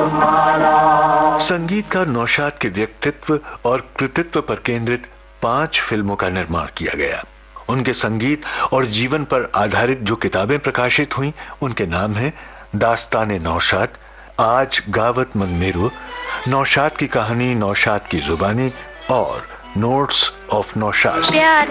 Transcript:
संगीतकार नौशाद के व्यक्तित्व और कृतित्व पर केंद्रित 5 फिल्मों का निर्माण किया गया। उनके संगीत और जीवन पर आधारित जो किताबें प्रकाशित हुई उनके नाम हैं दास्ताने नौशाद, आज गावत मन मेरो, नौशाद की कहानी, नौशाद की जुबानी और नोट्स ऑफ नौशाद।